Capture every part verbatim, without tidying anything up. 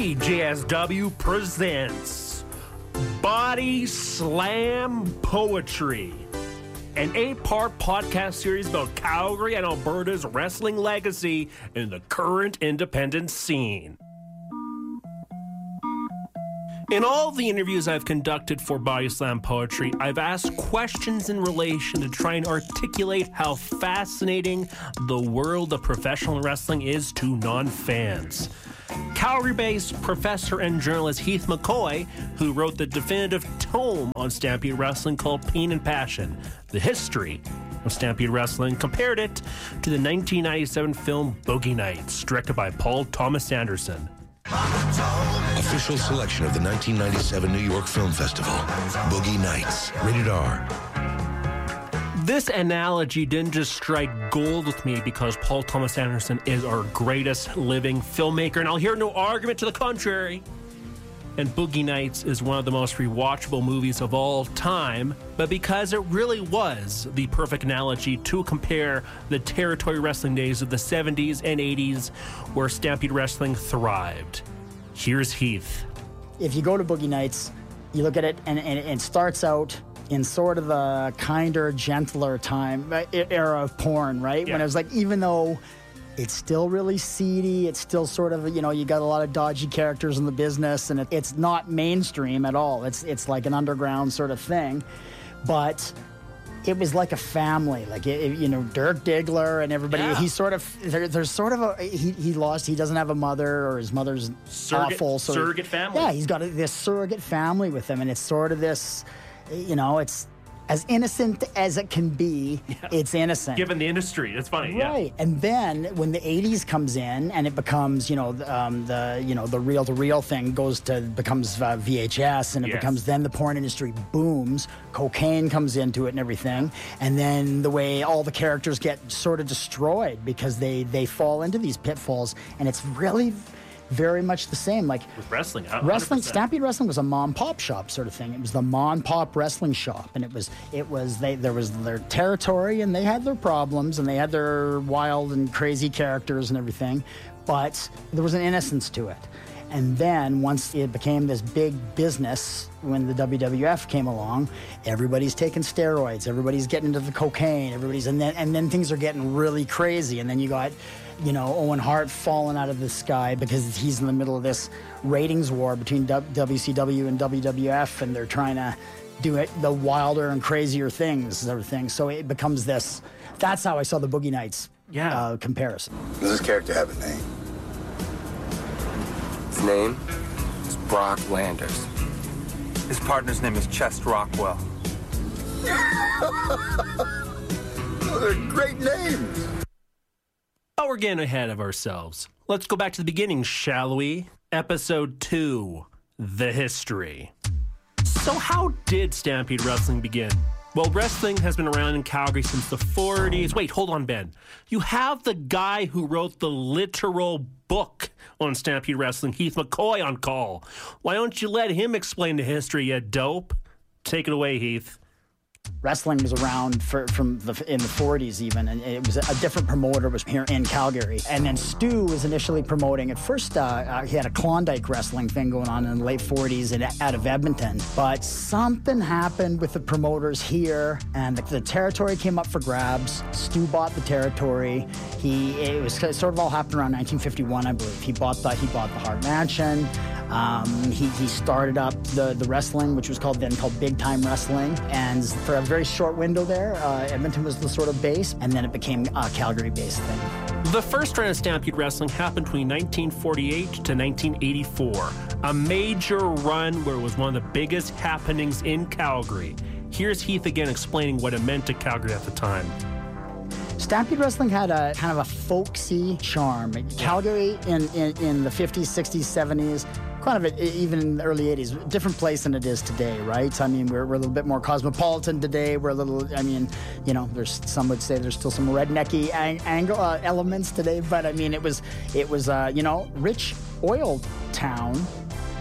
B J S W presents Body Slam Poetry, an eight-part podcast series about Calgary and Alberta's wrestling legacy in the current independent scene. In all the interviews I've conducted for Body Slam Poetry, I've asked questions in relation to try and articulate how fascinating the world of professional wrestling is to non-fans. Calgary-based professor and journalist Heath McCoy, who wrote the definitive tome on Stampede Wrestling called Pain and Passion, The History of Stampede Wrestling, compared it to the nineteen ninety-seven film Boogie Nights, directed by Paul Thomas Anderson. Official selection of the nineteen ninety-seven New York Film Festival, Boogie Nights, rated R. This analogy didn't just strike gold with me because Paul Thomas Anderson is our greatest living filmmaker, and I'll hear no argument to the contrary. And Boogie Nights is one of the most rewatchable movies of all time, but because it really was the perfect analogy to compare the territory wrestling days of the seventies and eighties where Stampede Wrestling thrived. Here's Heath. If you go to Boogie Nights, you look at it and, and it starts out in sort of a kinder, gentler time, era of porn, right? Yeah. When it was like, even though it's still really seedy, it's still sort of, you know, you got a lot of dodgy characters in the business, and it, it's not mainstream at all. It's it's like an underground sort of thing, but it was like a family. Like, it, you know, Dirk Diggler and everybody. Yeah. He's sort of there, there's sort of a he he lost. He doesn't have a mother, or his mother's Surrogate, awful. So surrogate family. Yeah, he's got a, this surrogate family with him, and it's sort of this. You know, it's as innocent as it can be. Yeah. It's innocent. Given the industry, it's funny. Right. Yeah. And then when the eighties comes in and it becomes, you know, um, the you know the reel to reel thing goes to becomes uh, V H S, and it Yes. becomes then the porn industry booms. Cocaine comes into it and everything, and then the way all the characters get sort of destroyed because they they fall into these pitfalls, and it's really very much the same. Like With wrestling, one hundred percent. Wrestling, Stampede Wrestling was a mom pop shop sort of thing. It was the mom pop wrestling shop, and it was it was they there was their territory, and they had their problems, and they had their wild and crazy characters and everything, but there was an innocence to it. And then once it became this big business, when the W W F came along, everybody's taking steroids, everybody's getting into the cocaine, everybody's and then and then things are getting really crazy, and then you got, you know, Owen Hart falling out of the sky because he's in the middle of this ratings war between W C W and W W F, and they're trying to do it the wilder and crazier things and everything. So it becomes this. That's how I saw the Boogie Nights Yeah. uh, comparison. Does this character have a name? His name is Brock Landers. His partner's name is Chest Rockwell. Those are great names. Oh, we're getting ahead of ourselves. Let's go back to the beginning, shall we? Episode two, The History. So how did Stampede Wrestling begin? Well, wrestling has been around in Calgary since the forties. Wait, hold on, Ben. You have the guy who wrote the literal book on Stampede Wrestling, Heath McCoy, on call. Why don't you let him explain the history, you dope? Take it away, Heath. Wrestling was around for, from the, in the forties even, and it was a different promoter was here in Calgary. And then Stu was initially promoting. At first, uh, uh, he had a Klondike wrestling thing going on in the late forties and out of Edmonton. But something happened with the promoters here, and the, the territory came up for grabs. Stu bought the territory. He it was sort of all happened around nineteen fifty-one, I believe. He bought the he bought the Hart Mansion. Um, he, he started up the, the wrestling, which was called then called Big Time Wrestling, and for a very short window there, uh, Edmonton was the sort of base, and then it became a Calgary-based thing. The first run of Stampede Wrestling happened between nineteen forty-eight to nineteen eighty-four, a major run where it was one of the biggest happenings in Calgary. Here's Heath again explaining what it meant to Calgary at the time. Stampede Wrestling had a kind of a folksy charm. Calgary in, in, in the fifties, sixties, seventies, kind of a, even in the early eighties, different place than it is today, right? I mean, we're, we're a little bit more cosmopolitan today. We're a little, I mean, you know, there's some would say there's still some rednecky ang- angle uh, elements today, but I mean, it was, it was, uh, you know, rich oil town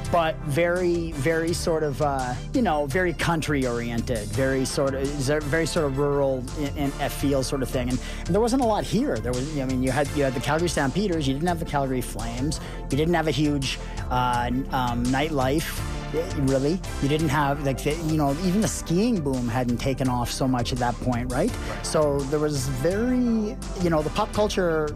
but very, very sort of, uh, you know, very country oriented, very sort of, very sort of rural in, in a feel sort of thing. And, and there wasn't a lot here. There was, I mean, you had you had the Calgary Stampeders, you didn't have the Calgary Flames, you didn't have a huge uh, um, nightlife. Really, you didn't have like the, you know, even the skiing boom hadn't taken off so much at that point, right? right? So there was very, you know, the pop culture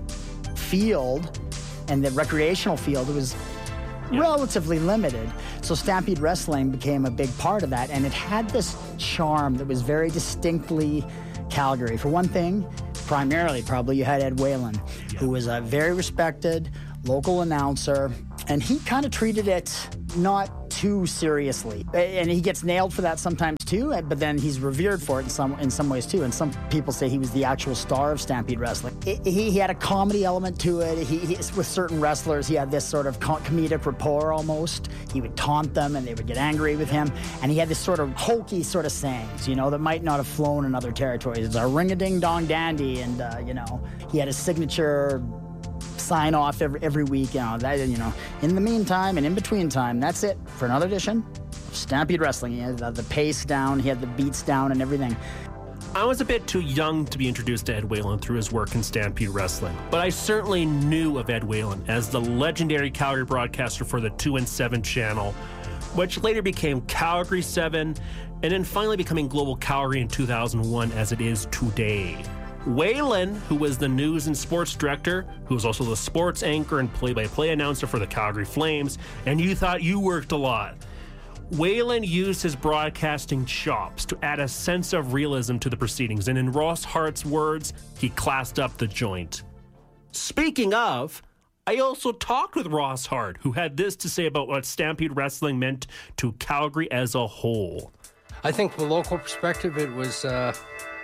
field and the recreational field was yeah. relatively limited. So Stampede Wrestling became a big part of that, and it had this charm that was very distinctly Calgary. For one thing, primarily probably you had Ed Whalen, yeah. who was a very respected local announcer, and he kind of treated it not too seriously, and he gets nailed for that sometimes too, but then he's revered for it in some in some ways too, and some people say he was the actual star of Stampede Wrestling. It, he, he had a comedy element to it. He, he, with certain wrestlers, he had this sort of comedic rapport almost. He would taunt them and they would get angry with him, and he had this sort of hokey sort of sayings, you know, that might not have flown in other territories. It's a ring-a-ding-dong dandy, and uh, you know, he had a signature sign off every, every week, you know, that, you know, in the meantime and in between time, that's it for another edition of Stampede Wrestling. He had the, the pace down, he had the beats down and everything. I was a bit too young to be introduced to Ed Whalen through his work in Stampede Wrestling, but I certainly knew of Ed Whalen as the legendary Calgary broadcaster for the two and seven channel, which later became Calgary seven, and then finally becoming Global Calgary in two thousand one as it is today. Whalen, who was the news and sports director, who was also the sports anchor and play-by-play announcer for the Calgary Flames, and you thought you worked a lot. Whalen used his broadcasting chops to add a sense of realism to the proceedings, and in Ross Hart's words, he classed up the joint. Speaking of, I also talked with Ross Hart, who had this to say about what Stampede Wrestling meant to Calgary as a whole. I think from a local perspective, it was uh,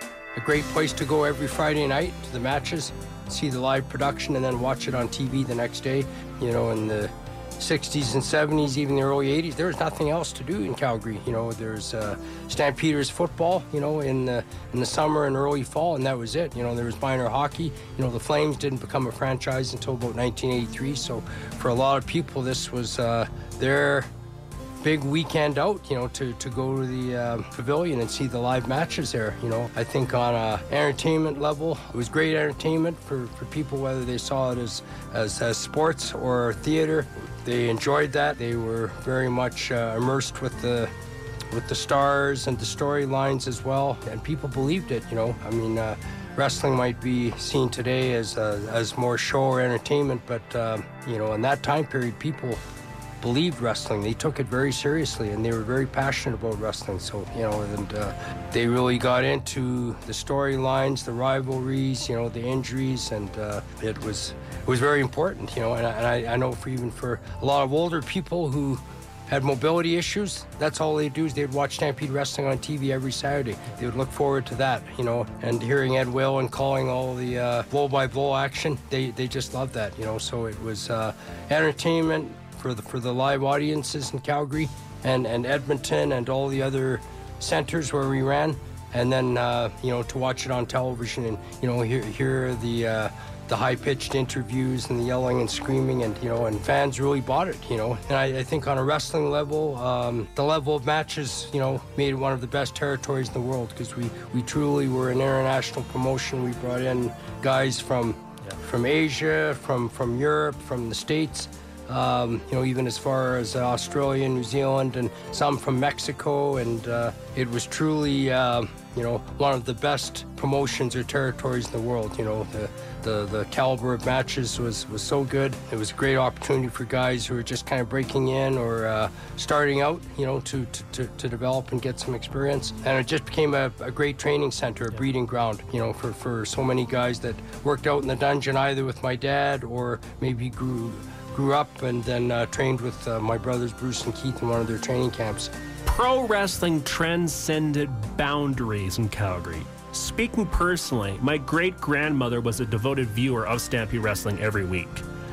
a great place to go every Friday night to the matches, see the live production, and then watch it on T V the next day. You know, in the sixties and seventies, even the early eighties, there was nothing else to do in Calgary. You know, there's uh, Stampeders football, you know, in the in the summer and early fall, and that was it. You know, there was minor hockey. You know, the Flames didn't become a franchise until about nineteen eighty-three, so for a lot of people, this was uh, their big weekend out, you know, to, to go to the uh, pavilion and see the live matches there. You know, I think on a entertainment level, it was great entertainment for, for people, whether they saw it as, as, as sports or theater. They enjoyed that. They were very much uh, immersed with the with the stars and the storylines as well, and people believed it, you know. I mean, uh, wrestling might be seen today as uh, as more show or entertainment, but, uh, you know, in that time period, people believed wrestling. They took it very seriously, and they were very passionate about wrestling. So, you know, and uh, they really got into the storylines, the rivalries, you know, the injuries, and uh, it was it was very important, you know. And I, and I, I know for even for a lot of older people who had mobility issues, that's all they'd do is they'd watch Stampede Wrestling on T V every Saturday. They would look forward to that, you know, and hearing Ed Whalen calling all the uh, blow-by-blow action, they, they just loved that, you know. So it was uh, entertainment for the for the live audiences in Calgary and, and Edmonton and all the other centers where we ran, and then uh, you know, to watch it on television and, you know, hear hear the uh, the high-pitched interviews and the yelling and screaming, and, you know, and fans really bought it, you know. And I, I think on a wrestling level, um, the level of matches, you know, made it one of the best territories in the world, because we, we truly were an international promotion. We brought in guys from yeah. from Asia, from from Europe, from the States. Um, you know, even as far as uh, Australia, New Zealand, and some from Mexico, and uh, it was truly, uh, you know, one of the best promotions or territories in the world. You know, the the, the caliber of matches was, was so good. It was a great opportunity for guys who were just kind of breaking in or uh, starting out, you know, to, to, to, to develop and get some experience. And it just became a, a great training center, a breeding ground, you know, for, for so many guys that worked out in the dungeon either with my dad or maybe grew grew up and then uh, trained with uh, my brothers Bruce and Keith in one of their training camps. Pro wrestling transcended boundaries in Calgary. Speaking personally, my great-grandmother was a devoted viewer of Stampede Wrestling every week.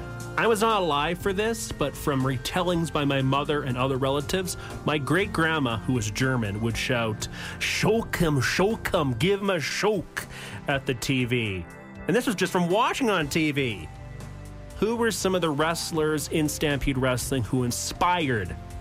I was not alive for this, but from retellings by my mother and other relatives, my great-grandma, who was German, would shout, "Shoke him, shoke him, give him a shoke," at the T V. And this was just from watching on T V. Who were some of the wrestlers in Stampede Wrestling who inspired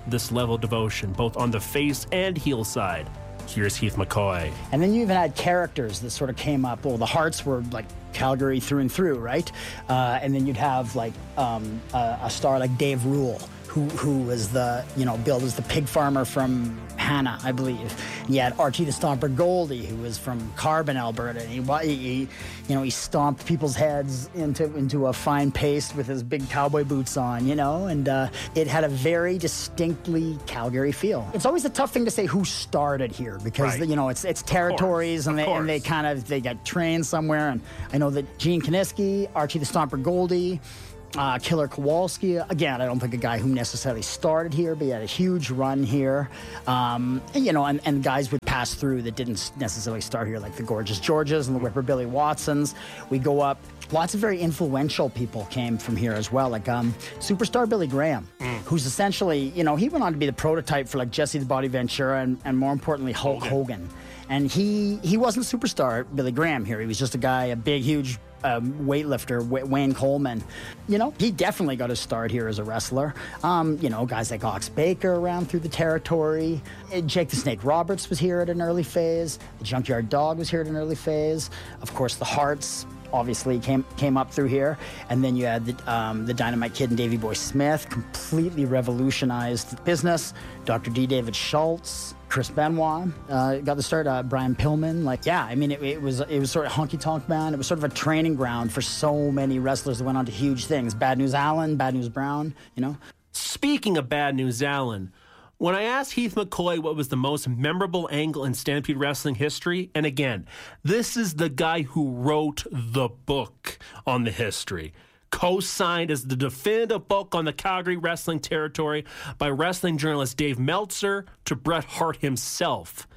this level of devotion, both on the face and heel side. Here's Heath McCoy. And then you even had characters that sort of came up. Well, the Hearts were like Calgary through and through, right? Uh, and then you'd have like um, a, a star like Dave Rule, who who was the, you know, billed as the pig farmer from Hannah, I believe. And you had Archie the Stomper Goldie, who was from Carbon, Alberta. And he, he, you know, he stomped people's heads into into a fine paste with his big cowboy boots on, you know, and uh, it had a very distinctly Calgary feel. It's always a tough thing to say who started here because, Right. you know, it's it's territories and they and they kind of they got trained somewhere. And I know that Gene Kiniski, Archie the Stomper Goldie, Uh, Killer Kowalski, again, I don't think a guy who necessarily started here, but he had a huge run here. Um, and, you know, and, and guys would pass through that didn't necessarily start here, like the Gorgeous Georges and the Whipper Billy Watsons. We go up. Lots of very influential people came from here as well, like um, superstar Billy Graham, mm. who's essentially, you know, he went on to be the prototype for like Jesse the Body Ventura and, and more importantly, Hulk Hogan. Hogan. And he, he wasn't a superstar, Billy Graham here. He was just a guy, a big, huge um, weightlifter, w- Wayne Coleman. You know, he definitely got his start here as a wrestler. Um, you know, guys like Ox Baker around through the territory. Jake the Snake Roberts was here at an early phase. The Junkyard Dog was here at an early phase. Of course, the Hearts obviously came came up through here. And then you had the, um, the Dynamite Kid and Davey Boy Smith, completely revolutionized the business. Doctor D. David Schultz, Chris Benoit uh, got the start. Uh, Brian Pillman, like yeah, I mean it, it was it was sort of Honky Tonk Man. It was sort of a training ground for so many wrestlers that went on to huge things. Bad News Allen, Bad News Brown, you know. Speaking of Bad News Allen, when I asked Heath McCoy what was the most memorable angle in Stampede Wrestling history, and again, this is the guy who wrote the book on the history, co-signed as the definitive book on the Calgary wrestling territory by wrestling journalist Dave Meltzer to Bret Hart himself.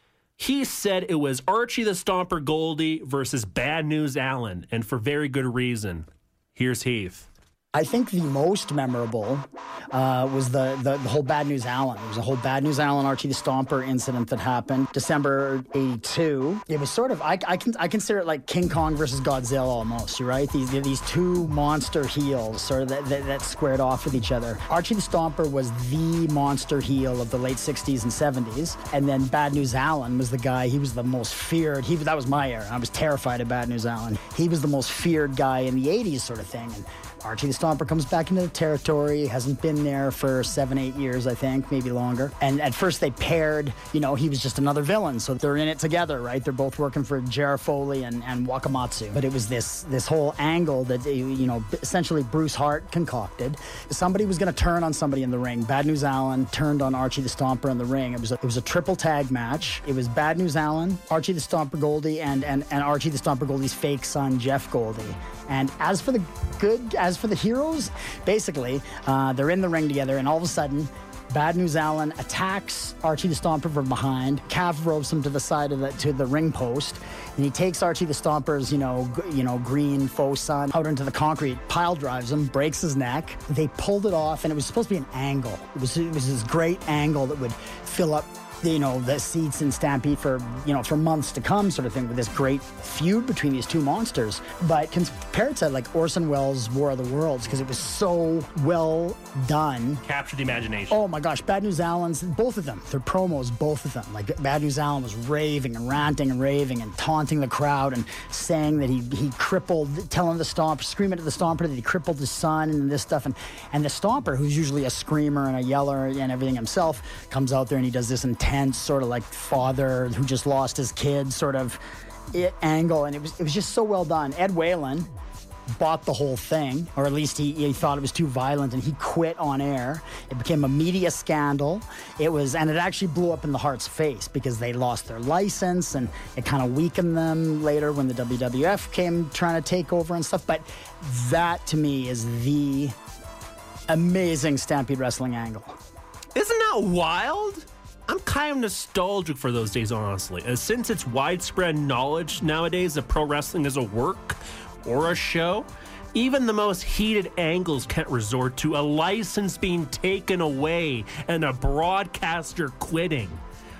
He said it was Archie the Stomper Goldie versus Bad News Allen, and for very good reason. Here's Heath. I think the most memorable uh, was the, the the whole Bad News Allen. There was a whole Bad News Allen Archie the Stomper incident that happened December eighty-two. It was sort of I I can I consider it like King Kong versus Godzilla almost. You're right. These these two monster heels sort of that, that that squared off with each other. Archie the Stomper was the monster heel of the late sixties and seventies, and then Bad News Allen was the guy. He was the most feared. He that was my era. I was terrified of Bad News Allen. He was the most feared guy in the eighties, sort of thing. And Archie the Stomper comes back into the territory, hasn't been there for seven, eight years, I think, maybe longer. And at first they paired, you know, he was just another villain, so they're in it together, right? They're both working for Jarrah Foley and, and Wakamatsu. But it was this this whole angle that, you know, essentially Bruce Hart concocted. Somebody was going to turn on somebody in the ring. Bad News Allen turned on Archie the Stomper in the ring. It was a, it was a triple tag match. It was Bad News Allen, Archie the Stomper Goldie, and, and, and Archie the Stomper Goldie's fake son, Jeff Goldie. And as for the good, as for the heroes, basically, uh, they're in the ring together, and all of a sudden, Bad News Allen attacks Archie the Stomper from behind, calf ropes him to the side of the to the ring post, and he takes Archie the Stomper's, you know, g- you know, green faux son out into the concrete, pile drives him, breaks his neck. They pulled it off, and it was supposed to be an angle. It was it was this great angle that would fill up, you know, the seats in Stampede for, you know, for months to come, sort of thing, with this great feud between these two monsters. But compared to like Orson Welles' War of the Worlds, because it was so well done. Captured the imagination. Oh my gosh, Bad News Allen's, both of them, their promos, both of them. Like Bad News Allen was raving and ranting and raving and taunting the crowd and saying that he he crippled, telling the Stomper, screaming at the Stomper that he crippled his son and this stuff. And, and the Stomper, who's usually a screamer and a yeller and everything himself, comes out there and he does this intense sort of like father who just lost his kid sort of it, angle, and it was it was just so well done. Ed Whalen bought the whole thing, or at least he, he thought it was too violent, and he quit on air. It became a media scandal. It was, and it actually blew up in the Hart's face because they lost their license, and it kind of weakened them later when the W W F came trying to take over and stuff. But that to me is the amazing Stampede Wrestling angle. Isn't that wild? I'm kind of nostalgic for those days, honestly, as since it's widespread knowledge nowadays that pro wrestling is a work or a show, even the most heated angles can't resort to a license being taken away and a broadcaster quitting.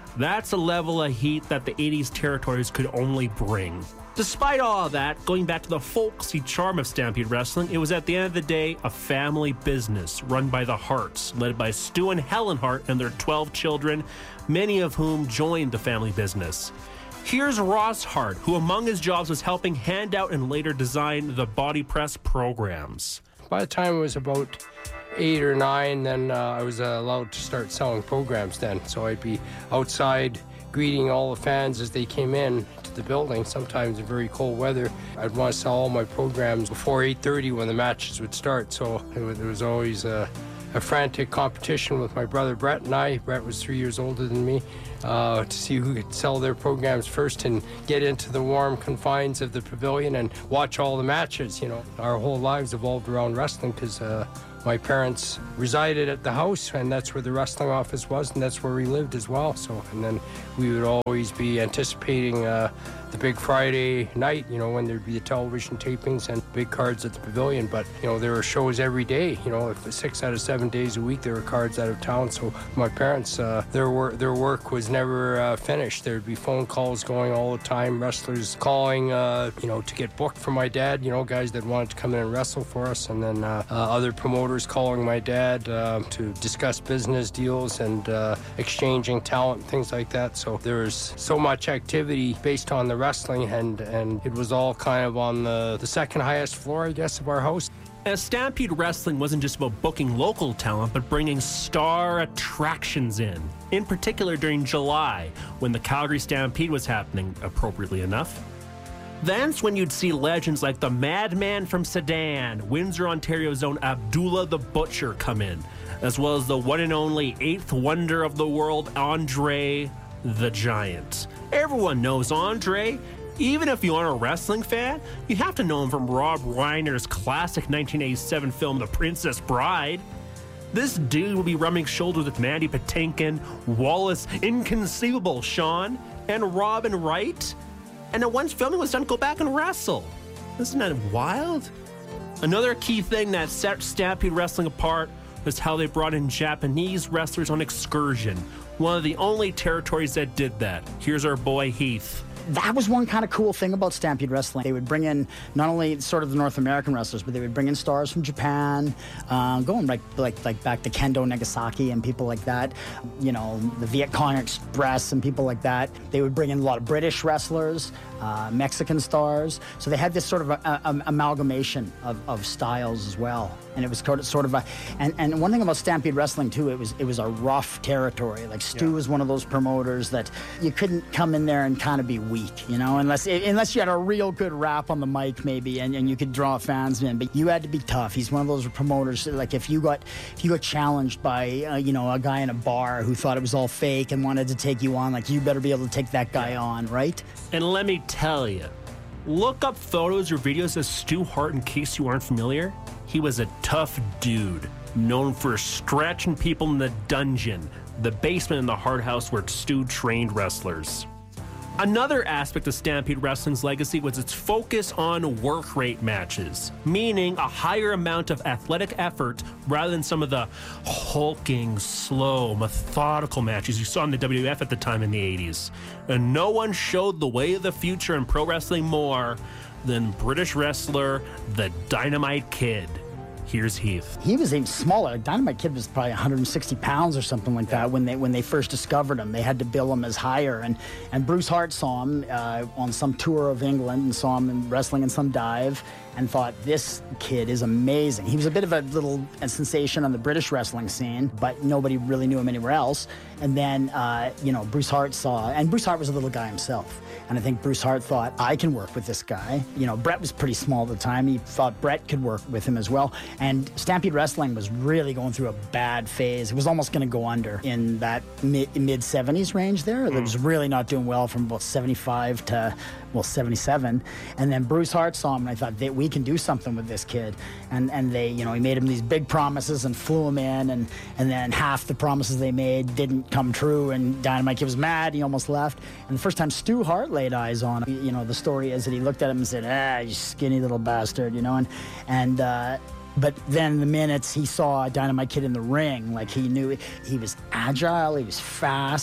That's a level of heat that the eighties territories could only bring. Despite all of that, going back to the folksy charm of Stampede Wrestling, it was at the end of the day a family business run by the Harts, led by Stu and Helen Hart and their twelve children, many of whom joined the family business. Here's Ross Hart, who among his jobs was helping hand out and later design the body press programs. By the time it was about eight or nine, then uh, I was uh, allowed to start selling programs then. So I'd be outside greeting all the fans as they came in to the building, sometimes in very cold weather. I'd want to sell all my programs before eight thirty when the matches would start. So it was, it was always a, a frantic competition with my brother Brett and I. Brett was three years older than me. Uh, to see who could sell their programs first and get into the warm confines of the pavilion and watch all the matches. You know, our whole lives evolved around wrestling because uh, my parents resided at the house, and that's where the wrestling office was, and that's where we lived as well. So, and then we would always be anticipating uh, the big Friday night, you know, when there'd be the television tapings and big cards at the pavilion. But, you know, there were shows every day. You know, if six out of seven days a week there were cards out of town. So my parents, uh, their work, their work was never uh, finished. There'd be phone calls going all the time, wrestlers calling, uh, you know, to get booked for my dad, you know, guys that wanted to come in and wrestle for us, and then uh, uh, other promoters calling my dad uh, to discuss business deals and uh, exchanging talent, things like that. So there was so much activity based on the wrestling, and, and it was all kind of on the, the second highest floor, I guess, of our house. As Stampede Wrestling wasn't just about booking local talent, but bringing star attractions in. In particular during July, when the Calgary Stampede was happening, appropriately enough. That's when you'd see legends like the Madman from Sedan, Windsor, Ontario's own Abdullah the Butcher come in, as well as the one and only eighth wonder of the world, Andre the Giant. Everyone knows Andre. Even if you aren't a wrestling fan, you have to know him from Rob Reiner's classic nineteen eighty-seven film, The Princess Bride. This dude will be rubbing shoulders with Mandy Patinkin, Wallace Inconceivable Shawn, and Robin Wright. And then once filming was done, go back and wrestle. Isn't that wild? Another key thing that set Stampede Wrestling apart was how they brought in Japanese wrestlers on excursion. One of the only territories that did that. Here's our boy Heath. That was one kind of cool thing about Stampede Wrestling. They would bring in not only sort of the North American wrestlers, but they would bring in stars from Japan, uh, going like, like like back to Kendo Nagasaki and people like that. You know, the Viet Cong Express and people like that. They would bring in a lot of British wrestlers, uh, Mexican stars. So they had this sort of a, a, amalgamation of, of styles as well. And it was sort of a, and, and one thing about Stampede Wrestling too, it was it was a rough territory. Like Stu yeah. was one of those promoters that you couldn't come in there and kind of be weak, you know, unless unless you had a real good rap on the mic maybe, and, and you could draw fans in. But you had to be tough. He's one of those promoters. Like if you got if you got challenged by uh, you know, a guy in a bar who thought it was all fake and wanted to take you on, like you better be able to take that guy on, right? And let me tell you, look up photos or videos of Stu Hart in case you aren't familiar. He was a tough dude, known for stretching people in the dungeon, the basement in the Hart House where Stu trained wrestlers. Another aspect of Stampede Wrestling's legacy was its focus on work rate matches, meaning a higher amount of athletic effort rather than some of the hulking, slow, methodical matches you saw in the W W F at the time in the eighties. And no one showed the way of the future in pro wrestling more than British wrestler the Dynamite Kid. Here's Heath. He was even smaller. Dynamite Kid was probably one hundred sixty pounds or something like that when they when they first discovered him. They had to bill him as higher. And, and Bruce Hart saw him uh, on some tour of England and saw him in wrestling in some dive and thought, this kid is amazing. He was a bit of a little a sensation on the British wrestling scene, but nobody really knew him anywhere else. And then, uh, you know, Bruce Hart saw, and Bruce Hart was a little guy himself. And I think Bruce Hart thought, I can work with this guy. You know, Brett was pretty small at the time. He thought Brett could work with him as well. And Stampede Wrestling was really going through a bad phase. It was almost going to go under in that mid seventies range there. It was really not doing well from about seventy-five to, well, seventy-seven. And then Bruce Hart saw him, and I thought, they, we can do something with this kid. And and they, you know, he made him these big promises and flew him in, and, and then half the promises they made didn't come true, and Dynamite Kid was mad. He almost left. And the first time Stu Hart laid eyes on him, you know, the story is that he looked at him and said, ah, you skinny little bastard, you know, and, and, uh, but then the minutes he saw Dynamite Kid in the ring, like he knew he was agile, he was fast,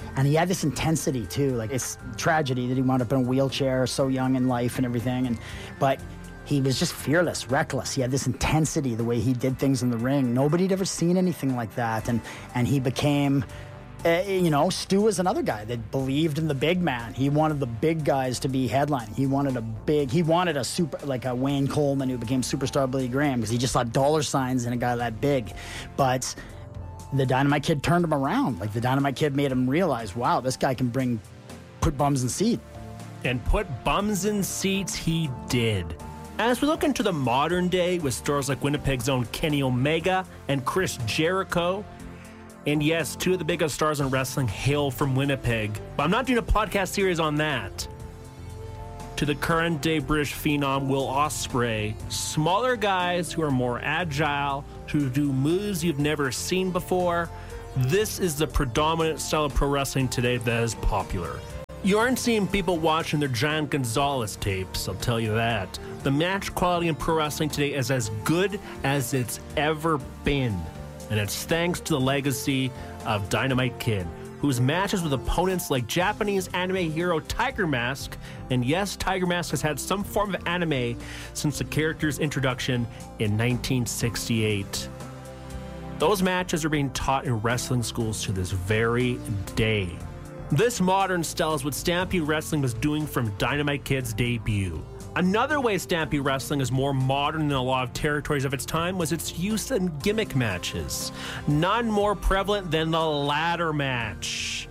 and he had this intensity too. Like, it's tragedy that he wound up in a wheelchair so young in life and everything. And but he was just fearless, reckless. He had this intensity, the way he did things in the ring. Nobody had ever seen anything like that. And and he became, uh, you know, Stu was another guy that believed in the big man. He wanted the big guys to be headlining. He wanted a big, he wanted a super, like a Wayne Coleman who became superstar Billy Graham, because he just saw dollar signs in a guy that big. But the Dynamite Kid turned him around. Like, the Dynamite Kid made him realize, wow, this guy can bring, put bums in seats. And put bums in seats he did. As we look into the modern day with stars like Winnipeg's own Kenny Omega and Chris Jericho, and yes, two of the biggest stars in wrestling hail from Winnipeg, but I'm not doing a podcast series on that. To the current day British phenom Will Ospreay, smaller guys who are more agile, who do moves you've never seen before. This is the predominant style of pro wrestling today that is popular. You aren't seeing people watching their Giant Gonzalez tapes, I'll tell you that. The match quality in pro wrestling today is as good as it's ever been. And it's thanks to the legacy of Dynamite Kid, whose matches with opponents like Japanese anime hero Tiger Mask, and yes, Tiger Mask has had some form of anime since the character's introduction in nineteen sixty-eight. Those matches are being taught in wrestling schools to this very day. This modern style is what Stampede Wrestling was doing from Dynamite Kid's debut. Another way Stampede Wrestling is more modern than a lot of territories of its time was its use in gimmick matches. None more prevalent than the ladder match.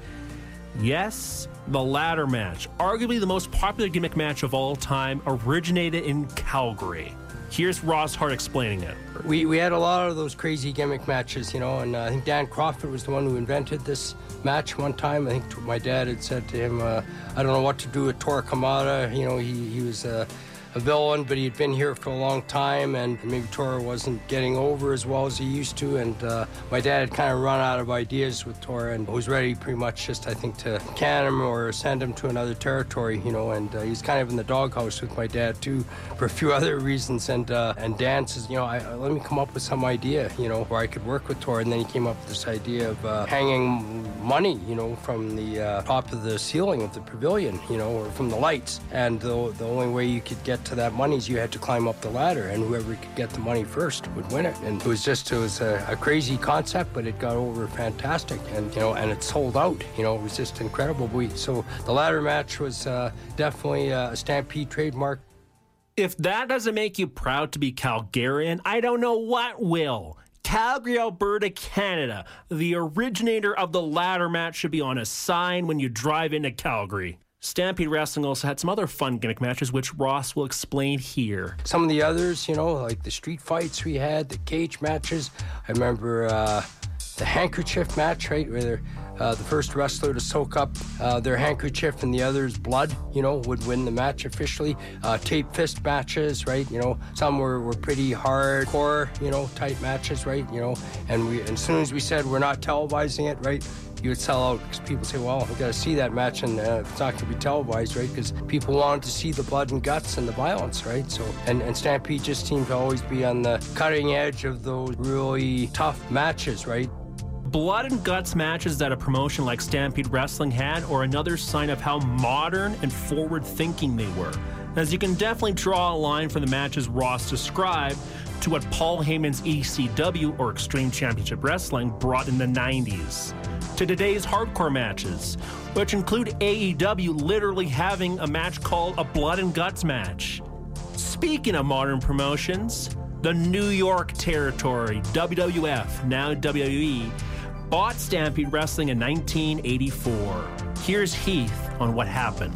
Yes, the ladder match, arguably the most popular gimmick match of all time, originated in Calgary. Here's Ross Hart explaining it. We we had a lot of those crazy gimmick matches, you know, and uh, I think Dan Crawford was the one who invented this match one time. I think my dad had said to him, uh, I don't know what to do with Tora Kamada. You know, he, he was uh, a villain, but he had been here for a long time, and maybe Tora wasn't getting over as well as he used to, and uh, my dad had kind of run out of ideas with Tora and was ready pretty much just, I think, to can him or send him to another territory, you know, and uh, he's kind of in the doghouse with my dad, too, for a few other reasons, and uh, and Dan says, you know, I, I, let me come up with some idea, you know, where I could work with Tora, and then he came up with this idea of uh, hanging money, you know, from the uh, top of the ceiling of the pavilion, you know, or from the lights, and the, the only way you could get to that money is you had to climb up the ladder, and whoever could get the money first would win it. And it was just, it was a, a crazy concept, but it got over fantastic, and you know, and it sold out. You know, it was just incredible. We, so the ladder match was uh, definitely a Stampede trademark. If that doesn't make you proud to be Calgarian, I don't know what will. Calgary, Alberta, Canada. The originator of the ladder match should be on a sign when you drive into Calgary. Stampede Wrestling also had some other fun gimmick matches, which Ross will explain here. Some of the others, you know, like the street fights we had, the cage matches. I remember uh, the handkerchief match, right, where they're Uh, the first wrestler to soak up uh, their handkerchief and the other's blood, you know, would win the match officially. Uh, tape fist matches, right? You know, some were, were pretty hardcore, you know, type matches, right? You know, and we, and as soon as we said we're not televising it, right, you would sell out because people say, well, we got to see that match, and uh, it's not going to be televised, right? Because people wanted to see the blood and guts and the violence, right? So, and, and Stampede just seemed to always be on the cutting edge of those really tough matches, right? Blood and guts matches that a promotion like Stampede Wrestling had are another sign of how modern and forward-thinking they were, as you can definitely draw a line from the matches Ross described to what Paul Heyman's E C W, or Extreme Championship Wrestling, brought in the nineties, to today's hardcore matches, which include A E W literally having a match called a Blood and Guts match. Speaking of modern promotions, the New York territory, W W F, now W W E, bought Stampede Wrestling in nineteen eighty-four. Here's Heath on what happened.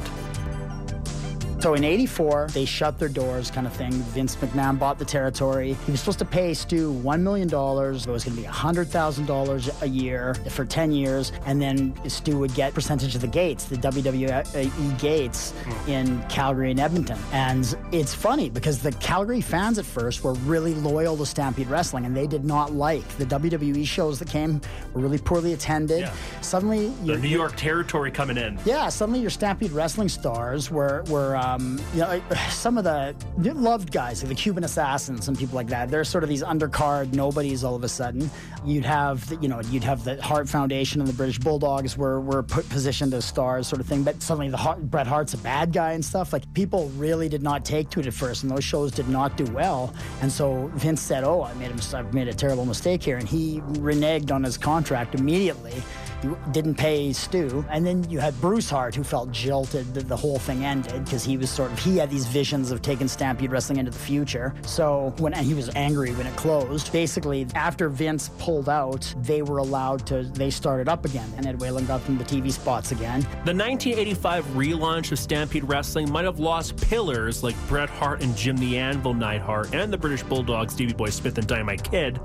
So in eighty-four, they shut their doors kind of thing. Vince McMahon bought the territory. He was supposed to pay Stu one million dollars. It was going to be one hundred thousand dollars a year for ten years. And then Stu would get percentage of the gates, the W W E gates in Calgary and Edmonton. And it's funny because the Calgary fans at first were really loyal to Stampede Wrestling, and they did not like the W W E shows that came were really poorly attended. Yeah. Suddenly, the New York territory coming in. Yeah, suddenly your Stampede Wrestling stars were, were uh, um, you know, some of the loved guys, like the Cuban Assassins and people like that. They're sort of these undercard nobodies all of a sudden. You'd have, the, you know, you'd have the Hart Foundation and the British Bulldogs were were put positioned as stars, sort of thing. But suddenly, the Hart, Bret Hart's a bad guy and stuff. Like people really did not take to it at first, and those shows did not do well. And so Vince said, "Oh, I made a, I've made a terrible mistake here," and he reneged on his contract immediately. He didn't pay Stu. And then you had Bruce Hart, who felt jilted that the whole thing ended because he was sort of, he had these visions of taking Stampede Wrestling into the future. So when, and he was angry when it closed. Basically, after Vince pulled out, they were allowed to, they started up again. And Ed Whalen got them the T V spots again. The nineteen eighty-five relaunch of Stampede Wrestling might have lost pillars like Bret Hart and Jim the Anvil Neidhart and the British Bulldogs, Davey Boy Smith and Dynamite Kid.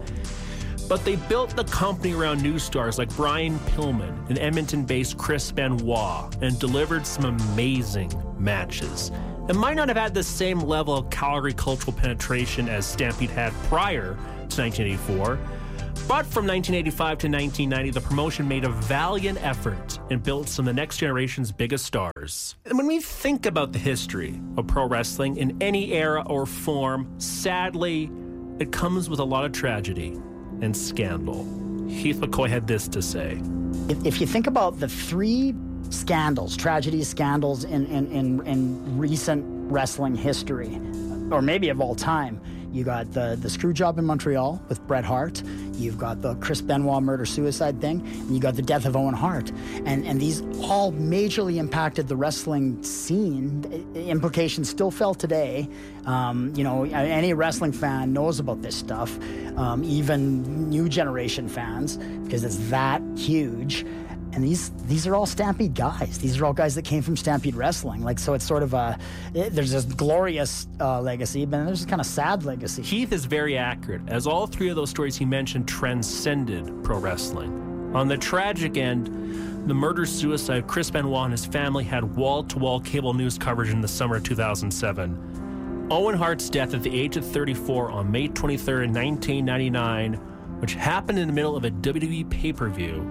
But they built the company around new stars like Brian Pillman and Edmonton-based Chris Benoit and delivered some amazing matches. It might not have had the same level of Calgary cultural penetration as Stampede had prior to nineteen eighty-four, but from nineteen eighty-five to nineteen ninety, the promotion made a valiant effort and built some of the next generation's biggest stars. And when we think about the history of pro wrestling in any era or form, sadly, it comes with a lot of tragedy and scandal. Heath McCoy had this to say. If, if you think about the three scandals, tragedies, scandals in, in, in, in recent wrestling history, or maybe of all time, you got the, the screw job in Montreal with Bret Hart, you've got the Chris Benoit murder-suicide thing, and you got the death of Owen Hart. And, and these all majorly impacted the wrestling scene. Implications still felt today. Um, you know, any wrestling fan knows about this stuff, um, even new generation fans, because it's that huge. And these these are all Stampede guys. These are all guys that came from Stampede Wrestling. Like, so it's sort of a, it, there's this glorious uh, legacy, but there's this kind of sad legacy. Heath is very accurate, as all three of those stories he mentioned transcended pro wrestling. On the tragic end, the murder-suicide, Chris Benoit and his family had wall-to-wall cable news coverage in the summer of two thousand seven. Owen Hart's death at the age of thirty-four on May twenty-third, nineteen ninety-nine, which happened in the middle of a W W E pay-per-view.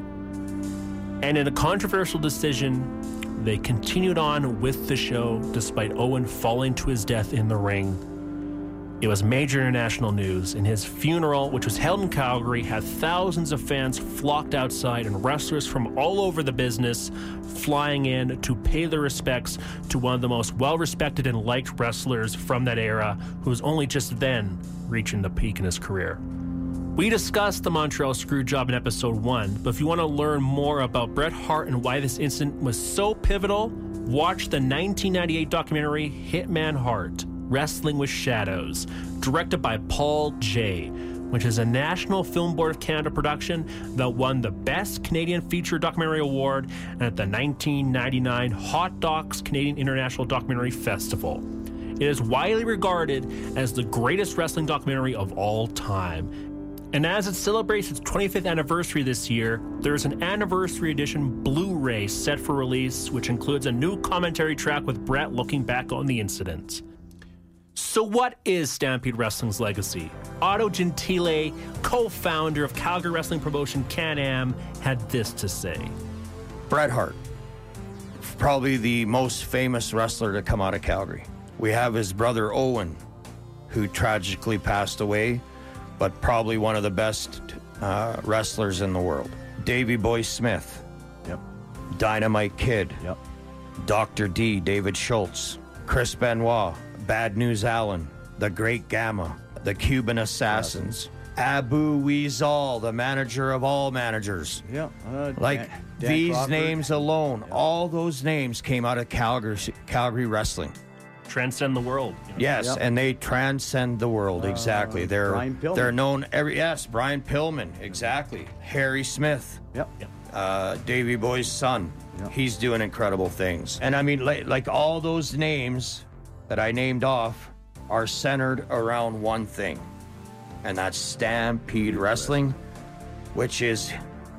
And in a controversial decision, they continued on with the show despite Owen falling to his death in the ring. It was major international news, and his funeral, which was held in Calgary, had thousands of fans flocked outside and wrestlers from all over the business flying in to pay their respects to one of the most well-respected and liked wrestlers from that era, who was only just then reaching the peak in his career. We discussed the Montreal Screwjob in episode one, but if you want to learn more about Bret Hart and why this incident was so pivotal, watch the nineteen ninety-eight documentary Hitman Hart, Wrestling with Shadows, directed by Paul Jay, which is a National Film Board of Canada production that won the Best Canadian Feature Documentary Award at the nineteen ninety-nine Hot Docs Canadian International Documentary Festival. It is widely regarded as the greatest wrestling documentary of all time. And as it celebrates its twenty-fifth anniversary this year, there's an anniversary edition Blu-ray set for release, which includes a new commentary track with Bret looking back on the incident. So what is Stampede Wrestling's legacy? Otto Gentile, co-founder of Calgary wrestling promotion Can-Am, had this to say. Bret Hart, probably the most famous wrestler to come out of Calgary. We have his brother Owen, who tragically passed away, but probably one of the best uh, wrestlers in the world. Davey Boy Smith. Yep. Dynamite Kid. Yep. Doctor D, David Schultz. Chris Benoit. Bad News Allen. The Great Gamma. The Cuban Assassins. Abu Weasel, the manager of all managers. Yeah. Uh, like, Dan, Dan these Crawford. names alone, Yep. all those names came out of Calgary, Calgary wrestling. Transcend the world. You know? Yes, Yep. and they transcend the world, exactly. Uh, they're Brian Pillman. they're known every yes, Brian Pillman, exactly. Harry Smith, Yep. Yep. uh, Davey Boy's son. Yep. He's doing incredible things. And I mean, like, like all those names that I named off are centered around one thing, and that's Stampede Wrestling, which is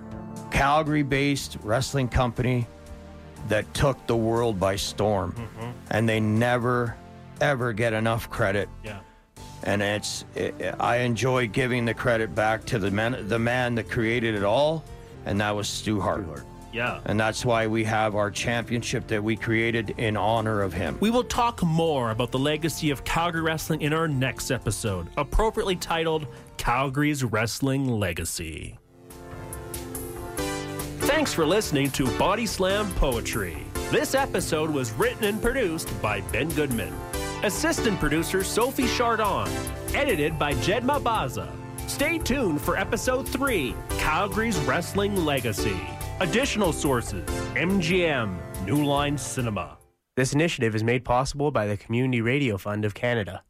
Calgary-based wrestling company that took the world by storm. Mm-hmm. And they never, ever get enough credit. Yeah. And it's, it, I enjoy giving the credit back to the man, the man that created it all, and that was Stu Hart. Stu Hart. Yeah. And that's why we have our championship that we created in honor of him. We will talk more about the legacy of Calgary wrestling in our next episode, appropriately titled Calgary's Wrestling Legacy. Thanks for listening to Body Slam Poetry. This episode was written and produced by Ben Goodman. Assistant producer Sophie Chardon. Edited by Jed Mabaza. Stay tuned for episode three, Calgary's Wrestling Legacy. Additional sources, M G M, New Line Cinema. This initiative is made possible by the Community Radio Fund of Canada.